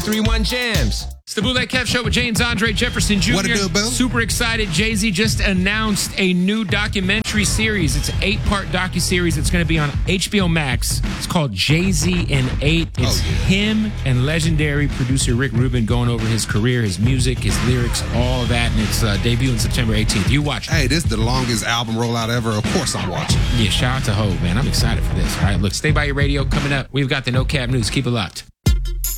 631 Jams. It's the Bootleg Kev Show with James Andre Jefferson Jr. What it do, Bill? Super excited. Jay-Z just announced a new documentary series. It's an 8-part docuseries. It's going to be on HBO Max. It's called Jay-Z in 8. It's him and legendary producer Rick Rubin going over his career, his music, his lyrics, all that. And it's debuting September 18th. You watch it. Hey, this is the longest album rollout ever. Of course I'm watching. Yeah, shout out to Hov, man. I'm excited for this. All right, look, stay by your radio. Coming up, we've got the No Cap News. Keep it locked.